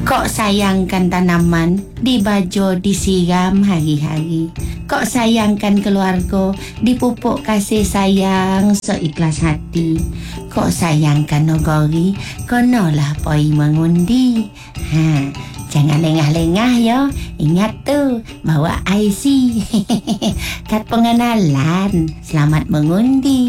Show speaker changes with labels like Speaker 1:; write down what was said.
Speaker 1: Kok sayangkan tanaman, dibajo disiram hari-hari. Kok sayangkan keluarga, dipupuk kasih sayang seikhlas hati. Kok sayangkan nogori, konolah poi mengundi. Jangan lengah-lengah ya. Ingat tuh, bawa IC. Kad pengenalan. Selamat mengundi.